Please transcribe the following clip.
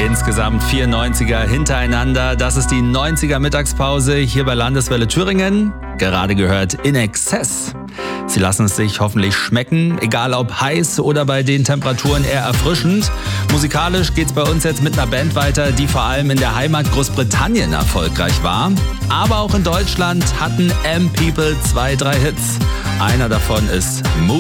Insgesamt 4 90er hintereinander. Das ist die 90er Mittagspause hier bei Landeswelle Thüringen. Gerade gehört In Exzess. Sie lassen es sich hoffentlich schmecken, egal ob heiß oder bei den Temperaturen eher erfrischend. Musikalisch geht's bei uns jetzt mit einer Band weiter, die vor allem in der Heimat Großbritannien erfolgreich war. Aber auch in Deutschland hatten M-People 2, 3 Hits. Einer davon ist